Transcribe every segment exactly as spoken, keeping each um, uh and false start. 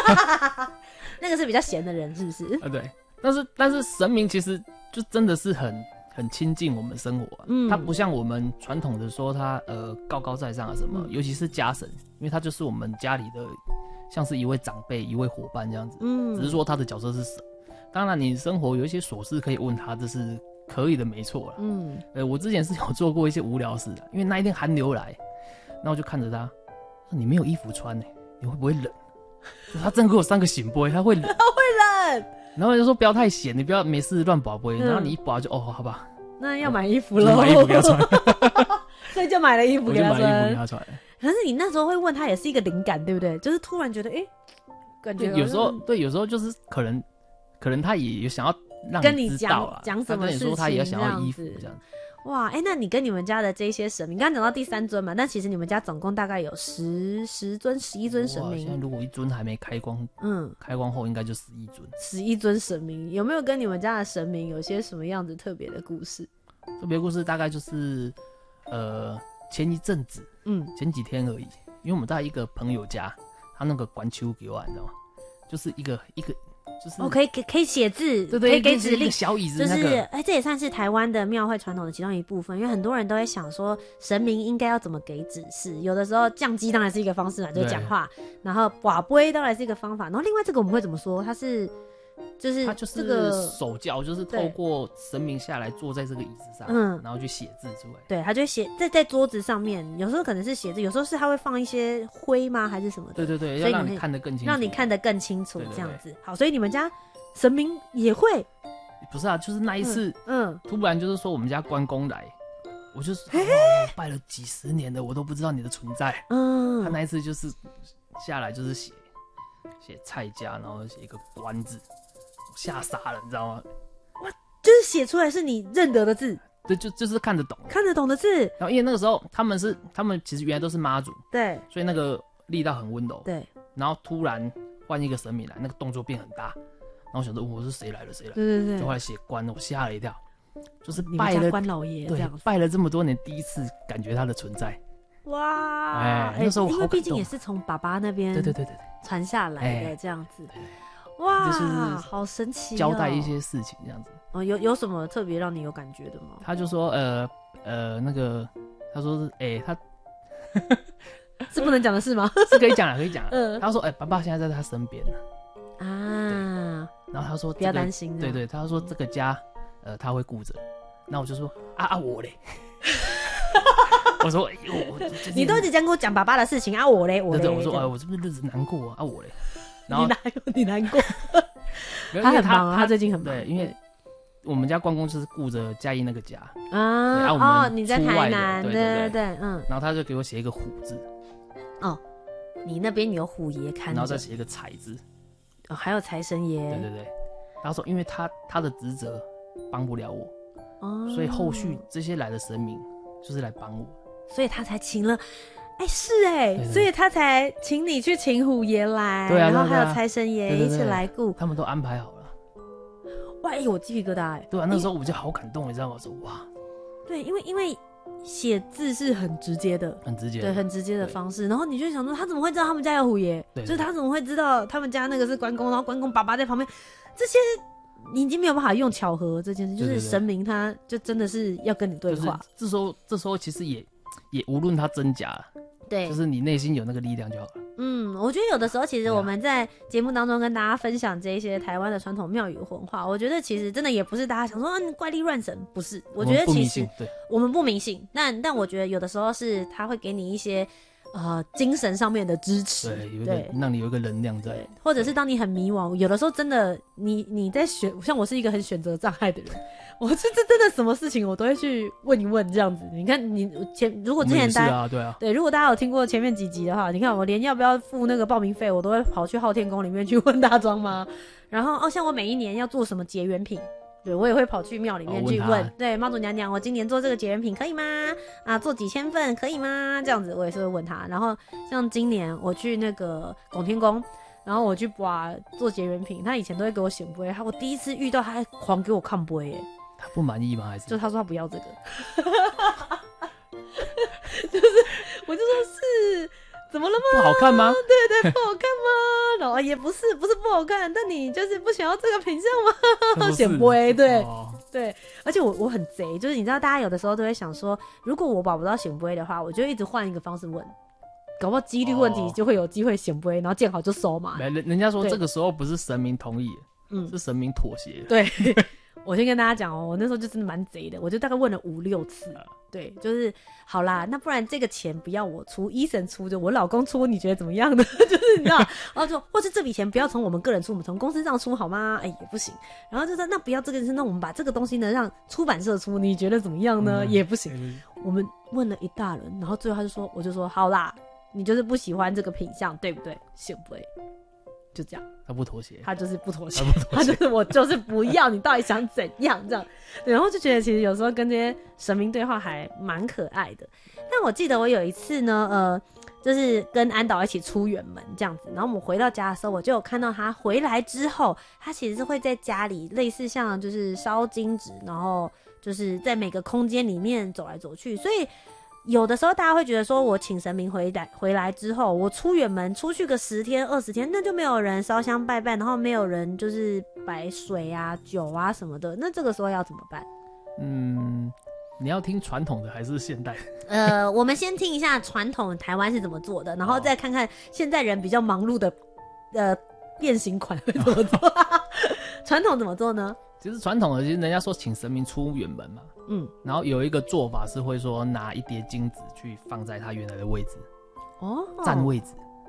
那个是比较闲的人，是不是？ 啊，对。但是但是神明其实就真的是很很亲近我们生活、啊，嗯，它不像我们传统的说它呃高高在上啊什么，嗯、尤其是家神，因为它就是我们家里的像是一位长辈、一位伙伴这样子，嗯，只是说他的角色是神。当然，你生活有一些琐事可以问他，这是可以的，没错啦。嗯，呃，我之前是有做过一些无聊事的，因为那一天寒流来，然后我就看着他，你没有衣服穿呢、欸，你会不会冷？他真的给我三个醒杯，他会冷， 他会冷。 然后就说不要太闲，你不要没事乱拔杯、嗯，然后你一拔就哦，好吧， 那要买衣服了， 买衣服给他穿， 所以就买了衣服给他穿。 我就买衣服给他穿。 可是你那时候会问他，也是一个灵感，对不对？就是突然觉得，哎、欸，感觉有时候对，有时候就是可能，可能他也有想要让跟你知道啊， 讲什么事情， 他跟你说他也想要衣服这样子。 哇，哎、欸，那你跟你们家的这些神明，刚刚讲到第三尊嘛，但其实你们家总共大概有十十尊、十一尊神明。 现在如果一尊还没开光，嗯，开光后应该就十一尊。 十一尊神明，有没有跟你们家的神明有些什么样子特别的故事？ 特别故事大概就是，呃，前一阵子，嗯，前几天而已，因为我们在一个朋友家，他那个管球给我，你知道吗？就是一个一个。就是哦，可以可以写字， 对对， 可以给指令， 小椅子、 那個， 就是哎、欸，这也算是台湾的庙会传统的其中一部分。因为很多人都会想说，神明应该要怎么给指示。有的时候降鸡当然是一个方式嘛，就是讲话，然后跋杯当然是一个方法。然后另外这个我们会怎么说？它是就是它就是这个手教，就是透过神明下来坐在这个椅子上，嗯，然后去写字出来。 对，他就写在在桌子上面，有时候可能是写字，有时候是他会放一些灰吗，还是什么的？ 对对对，要让你看得更清楚， 让你看得更清楚，这样子。好，所以你们家神明也会？ 不是啊，就是那一次，嗯，嗯突然就是说我们家关公来，我就是、哦、我拜了几十年了，我都不知道你的存在。嗯，他那一次就是下来就是写写蔡家，然后写一个关字，吓傻了，你知道吗？ 哇，就是写出来是你认得的字。 对，就就是看得懂， 看得懂的字。 然后因为那个时候他们是他们其实原来都是妈祖， 对， 所以那个力道很温柔， 对。 然后突然换一个神明来，那个动作变很大。然后我想说，我是谁来了？谁来了？ 对对对， 就后来写关，我吓了一跳，就是拜了关老爷， 对，拜了这么多年，第一次感觉他的存在。 哇， 哎，那时候我好感动， 因为毕竟也是从爸爸那边对对对对传下来的这样子。哇，就是好神奇、哦， 交代一些事情这样子。 哦，有有什么特别让你有感觉的吗？ 他就说，呃呃，那个他说是，哎、欸，他是不能讲的事吗？ 是可以讲了，可以讲了。嗯，他说，哎、欸，爸爸现在在他身边呢。 啊， 然后他说、這個、 不要担心， 对对，他说这个家，呃，他会顾着。那我就说啊啊我嘞，我说哎呦， 你都一直讲跟我讲爸爸的事情啊，我嘞我嘞， 对对，我说哎、呃，我是不是日子难过啊？啊我嘞，然后你难过你难过，他很忙啊，他最近很忙， 对，因为我们家关公就是顾着嘉义那个家啊， 然后、 啊、 哦， 你在台南， 对对 对, 对, 对嗯， 然后他就给我写一个虎字， 哦，你那边有虎爷看着， 然后再写一个财字。 哦，还有财神爷， 对对对，他说，因为他他的职责帮不了我，哦，所以后续这些来的神明就是来帮我， 所以他才请了，哎、欸，是哎、欸，所以他才请你去请虎爷来， 对啊， 然后还有财神爷一起来顾， 他们都安排好了。 哇，哎、欸，我鸡皮疙瘩哎， 对啊，那时候我就好感动，你知道吗？我说哇， 对，因为因为。写字是很直接的， 很直接， 对，很直接的方式。然后你就想说，他怎么会知道他们家有虎爷？就是他怎么会知道他们家那个是关公？然后关公爸爸在旁边，这些你已经没有办法用巧合这件事，就是神明他就真的是要跟你对话。 就是、这时候，这时候其实也也无论他真假， 对， 就是你内心有那个力量就好了。 嗯，我觉得有的时候，其实我们在节目当中跟大家分享这一些台湾的传统庙宇文化，我觉得其实真的也不是大家想说啊怪力乱神，不是。我觉得其实我们不迷信，但但我觉得有的时候是他会给你一些呃精神上面的支持， 对，有一个让你有一个能量在， 或者是当你很迷惘，有的时候真的你你在选，像我是一个很选择障碍的人。我是这真的什么事情我都会去问一问这样子。你看你前如果之前大家、 啊、对啊对，如果大家有听过前面几集的话，你看我连要不要付那个报名费，我都会跑去昊天宫里面去问大庄妈。然后哦，像我每一年要做什么结缘品，对我也会跑去庙里面去问，哦、问对妈祖娘娘，我今年做这个结缘品可以吗？啊，做几千份可以吗？这样子我也是会问他。然后像今年我去那个拱天宫。然后我去拔做结缘品，他以前都会给我显杯，他我第一次遇到他还狂给我看杯耶。 他不满意吗？还是就他说他不要这个，就是我就说是怎么了吗？ 不好看吗？ 对对，不好看吗？然后也不是，不是不好看，但你就是不想要这个品相吗？显杯，对、哦、对。而且我我很贼，就是你知道，大家有的时候都会想说，如果我保不到显杯的话，我就一直换一个方式问，搞不好几率问题就会有机会显杯，然后见好就收嘛。 人人家说这个时候不是神明同意，嗯，是神明妥协。 对。我先跟大家讲哦，我那时候就真的蛮贼的，我就大概问了五六次，对，就是好啦，那不然这个钱不要我出，医生出，就我老公出，你觉得怎么样呢？就是你知道，然后说，或是这笔钱不要从我们个人出，我们从公司上出好吗？哎、欸，也不行。然后就说那不要这个事，那我们把这个东西呢让出版社出，你觉得怎么样呢？嗯、也不行。嗯、我们问了一大轮，然后最后他就说，我就说好啦，你就是不喜欢这个品相，对不对？行不对？就这样， 他不妥协， 他就是不妥协，他就是我就是不要，你到底想怎样这样？对，然后就觉得其实有时候跟这些神明对话还蛮可爱的。但我记得我有一次呢，呃，就是跟安导一起出远门这样子，然后我们回到家的时候，我就有看到他回来之后，他其实是会在家里类似像就是烧金纸，然后就是在每个空间里面走来走去，所以。有的时候大家会觉得说，我请神明回来回来之后，我出远门出去个十天二十天，那就没有人烧香拜拜，然后没有人就是摆水啊酒啊什么的，那这个时候要怎么办？ 嗯，你要听传统的还是现代的？ 呃，我们先听一下传统台湾是怎么做的，然后再看看现在人比较忙碌的呃变形款会怎么做。传统怎么做呢？ 其实传统的，其实人家说请神明出远门嘛，嗯，然后有一个做法是会说拿一叠金子去放在他原来的位置，哦，占位置。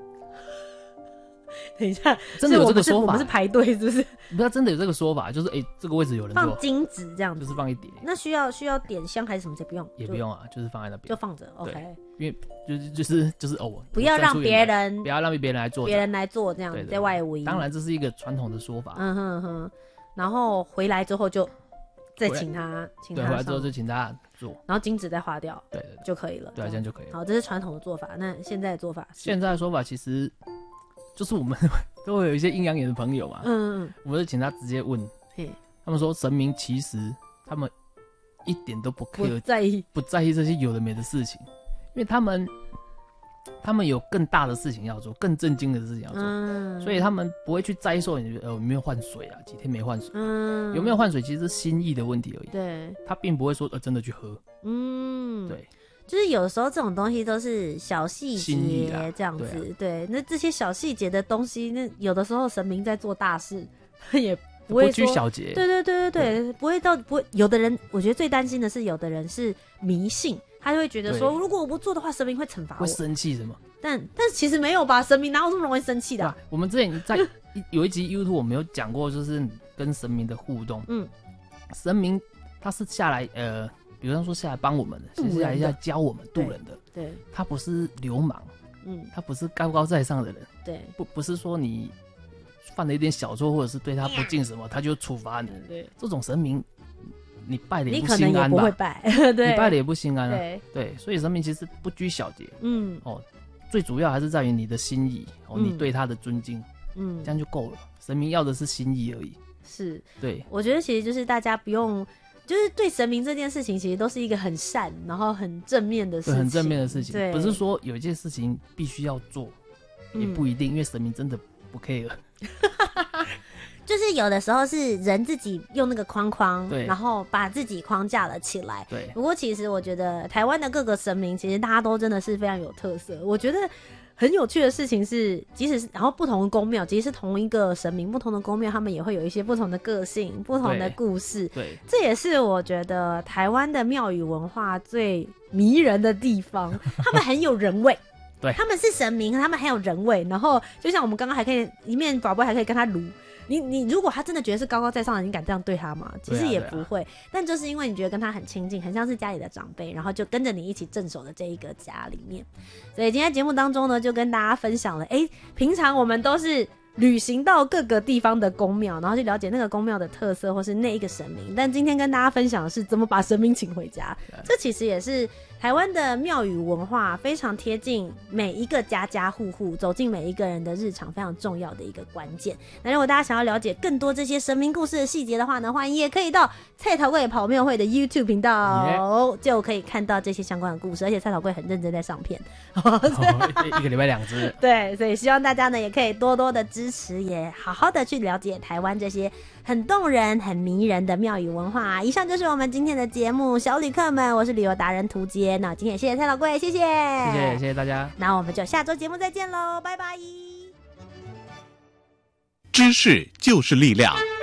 等一下， 真的有这个说法？ 我们是排队是不是？ 不是，真的有这个说法，就是哎、欸，这个位置有人坐， 放金子这样子， 就是放一叠。 那需要需要点香还是什么？这不用， 也不用啊，就是放在那边， 就放着。OK， 因为就是就是就是哦， 不要让别人， 不要让别人来做， 别人来做这样，对对对，在外围。 当然这是一个传统的说法。 嗯哼哼。然后回来之后就再请他，请他对，回来之后就请他做， 然后金纸再花掉， 对对对， 就可以了。 对，这样就可以了。 好，这是传统的做法。那现在的做法是？ 现在的说法其实就是我们都会有一些阴阳眼的朋友嘛，嗯嗯，我们就请他直接问，他们说神明其实他们一点都不 care， 不在意， 不在意这些有的没的事情，因为他们。他们有更大的事情要做，更震惊的事情要做，嗯、所以他们不会去摘说你呃有没有换水啊，几天没换水，嗯、有没有换水其实是心意的问题而已。 对， 他并不会说呃真的去喝。嗯，对， 就是有时候这种东西都是小细节这样子，对, 对，那这些小细节的东西，那有的时候神明在做大事，也不会说不拘小节。 对对对对 对, 对，不会到不会。有的人，我觉得最担心的是，有的人是迷信。他就会觉得说，如果我不做的话，神明会惩罚我， 会生气什么？ 但但其实没有吧，神明哪有这么容易生气的、啊？ 我们之前在有一集 YouTube 我们有讲过，就是跟神明的互动。嗯，神明他是下来呃，比方说下来帮我们的，是下来教我们渡人的。对，對他不是流氓，嗯，他不是高高在上的人。对，不不是说你犯了一点小错，或者是对他不敬什么，他就处罚你。对，这种神明。你拜的也不心安吧？ 你可能也不会拜，对， 你拜的也不心安啊。对, 对，所以神明其实不拘小节，嗯，哦，最主要还是在于你的心意，哦，嗯、你对他的尊敬，嗯，这样就够了。神明要的是心意而已。 是， 对， 我觉得其实就是大家不用，就是对神明这件事情，其实都是一个很善，然后很正面的事情， 很正面的事情。对，不是说有一件事情必须要做，也不一定，嗯、因为神明真的不 care。 就是有的时候是人自己用那个框框，然后把自己框架了起来。对。不过其实我觉得台湾的各个神明，其实大家都真的是非常有特色。我觉得很有趣的事情是，即使是然后不同的宫庙，即使是同一个神明，不同的宫庙，他们也会有一些不同的个性、不同的故事。对。对，这也是我觉得台湾的庙宇文化最迷人的地方，他们很有人味。 对。 他们是神明，他们很有人味。然后就像我们刚刚还可以一面宝贝还可以跟他撸。你你如果他真的觉得是高高在上的，你敢这样对他吗？其实也不会，啊啊、但就是因为你觉得跟他很亲近，很像是家里的长辈，然后就跟着你一起镇守的这一个家里面。所以今天节目当中呢，就跟大家分享了，哎，平常我们都是旅行到各个地方的宫庙，然后去了解那个宫庙的特色或是那一个神明。但今天跟大家分享的是怎么把神明请回家，这其实也是台湾的庙宇文化非常贴近每一个家家户户，走进每一个人的日常，非常重要的一个关键。那如果大家想要了解更多这些神明故事的细节的话呢，欢迎也可以到蔡桃贵跑庙会的 YouTube 频道、yeah. 就可以看到这些相关的故事，而且蔡桃贵很认真在上片、哦、 一个礼拜两支。 对，所以希望大家呢也可以多多的支持，也好好的去了解台湾这些很动人很迷人的庙宇文化。以上就是我们今天的节目，小旅客们，我是旅游达人涂杰。那今天也谢谢蔡老贵，谢谢， 谢谢，谢谢大家。 那我们就下周节目再见喽，拜拜。 知识就是力量。